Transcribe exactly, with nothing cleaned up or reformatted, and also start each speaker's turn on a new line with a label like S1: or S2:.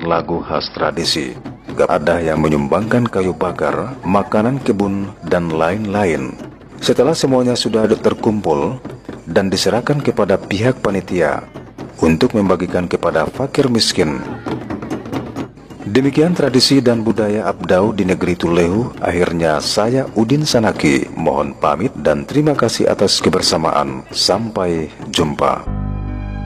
S1: lagu khas tradisi. Ada yang menyumbangkan kayu bakar, makanan kebun, dan lain-lain. Setelah semuanya sudah terkumpul dan diserahkan kepada pihak panitia untuk membagikan kepada fakir miskin. Demikian tradisi dan budaya Abdau di negeri Tulehu. Akhirnya saya Udin Sanaki mohon pamit dan terima kasih atas kebersamaan. Sampai jumpa.